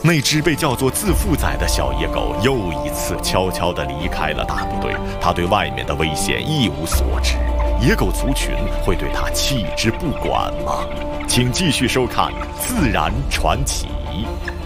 那只被叫做自负仔的小野狗又一次悄悄地离开了大部队，它对外面的危险一无所知。野狗族群会对它弃之不管吗？请继续收看《自然传奇》。